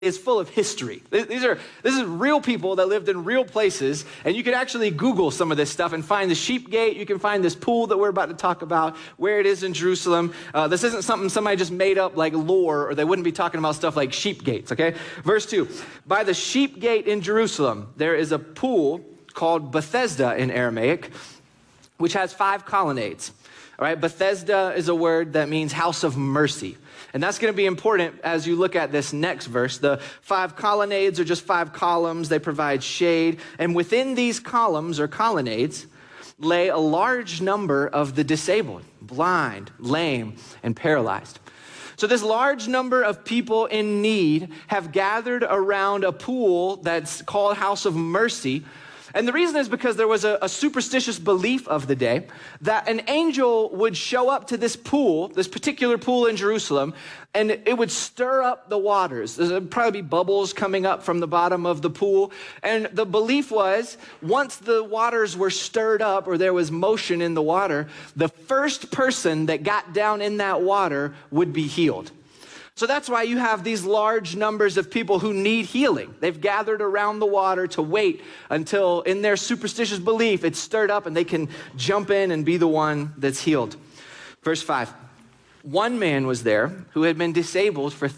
is full of history. This is real people that lived in real places, and you can actually Google some of this stuff and find the sheep gate. You can find this pool that we're about to talk about, where it is in Jerusalem. This isn't something somebody just made up like lore, or they wouldn't be talking about stuff like sheep gates, okay? Verse 2, by the sheep gate in Jerusalem, there is a pool called Bethesda in Aramaic, which has 5 colonnades. All right, Bethesda is a word that means house of mercy. And that's going to be important as you look at this next verse. The 5 colonnades are just 5 columns. They provide shade. And within these columns or colonnades lay a large number of the disabled, blind, lame, and paralyzed. So this large number of people in need have gathered around a pool that's called House of Mercy. And the reason is because there was a superstitious belief of the day that an angel would show up to this pool, this particular pool in Jerusalem, and it would stir up the waters. There'd probably be bubbles coming up from the bottom of the pool. And the belief was once the waters were stirred up or there was motion in the water, the first person that got down in that water would be healed. So that's why you have these large numbers of people who need healing. They've gathered around the water to wait until, in their superstitious belief, it's stirred up and they can jump in and be the one that's healed. Verse 5, one man was there who had been disabled for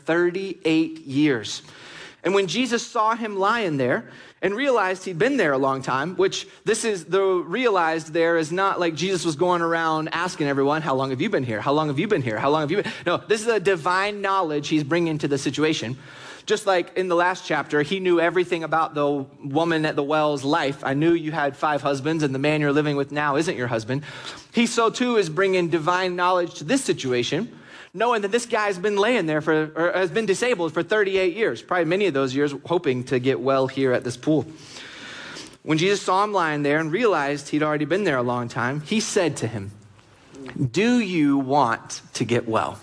38 years. And when Jesus saw him lying there and realized he'd been there a long time, which this is the realized there is not like Jesus was going around asking everyone, how long have you been here? How long have you been here? How long have you been? No, this is a divine knowledge he's bringing to the situation. Just like in the last chapter, he knew everything about the woman at the well's life. I knew you had 5 husbands and the man you're living with now isn't your husband. He so too is bringing divine knowledge to this situation, knowing that this guy's been laying there or has been disabled for 38 years, probably many of those years hoping to get well here at this pool. When Jesus saw him lying there and realized he'd already been there a long time, he said to him, "Do you want to get well?"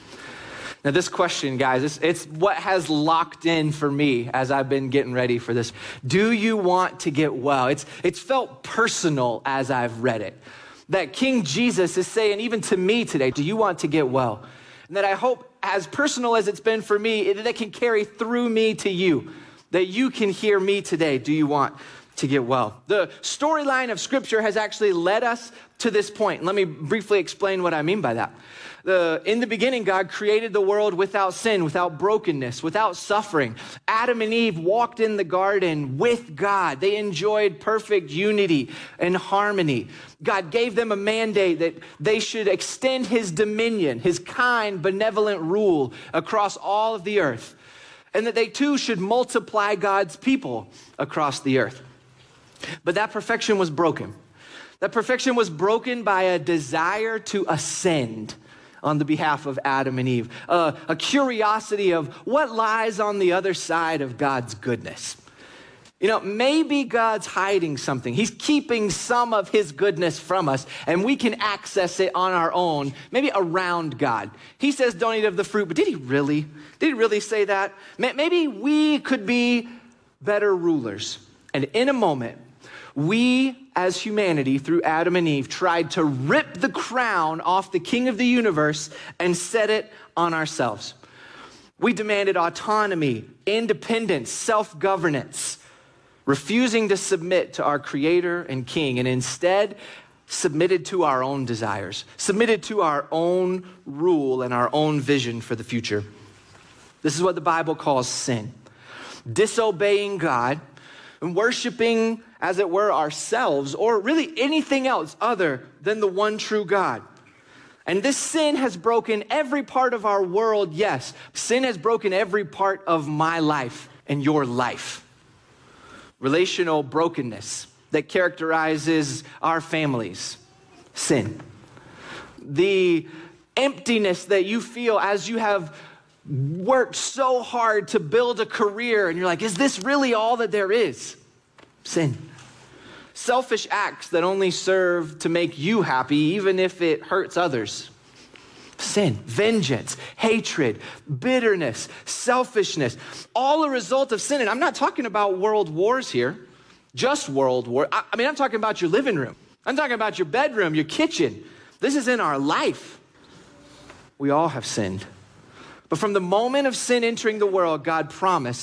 Now this question, guys, it's what has locked in for me as I've been getting ready for this. Do you want to get well? It's felt personal as I've read it. That King Jesus is saying, even to me today, do you want to get well? And that I hope, as personal as it's been for me, that can carry through me to you, that you can hear me today. Do you want to get well? The storyline of Scripture has actually led us to this point. Let me briefly explain what I mean by that. In the beginning, God created the world without sin, without brokenness, without suffering. Adam and Eve walked in the garden with God. They enjoyed perfect unity and harmony. God gave them a mandate that they should extend his dominion, his kind, benevolent rule across all of the earth, and that they too should multiply God's people across the earth. But that perfection was broken. That perfection was broken by a desire to ascend on the behalf of Adam and Eve, a curiosity of what lies on the other side of God's goodness. You know, maybe God's hiding something. He's keeping some of his goodness from us, and we can access it on our own, maybe around God. He says, don't eat of the fruit, but did he really? Did he really say that? Maybe we could be better rulers. And in a moment, we as humanity, through Adam and Eve, tried to rip the crown off the King of the universe and set it on ourselves. We demanded autonomy, independence, self-governance, refusing to submit to our Creator and King, and instead submitted to our own desires, submitted to our own rule and our own vision for the future. This is what the Bible calls sin. Disobeying God and worshiping, as it were, ourselves, or really anything else other than the one true God. And this sin has broken every part of our world, yes. Sin has broken every part of my life and your life. Relational brokenness that characterizes our families, sin. The emptiness that you feel as you have worked so hard to build a career and you're like, is this really all that there is? Sin. Selfish acts that only serve to make you happy, even if it hurts others. Sin, vengeance, hatred, bitterness, selfishness, all a result of sin. And I'm not talking about world wars here, just world war. I mean, I'm talking about your living room. I'm talking about your bedroom, your kitchen. This is in our life. We all have sinned. But from the moment of sin entering the world, God promised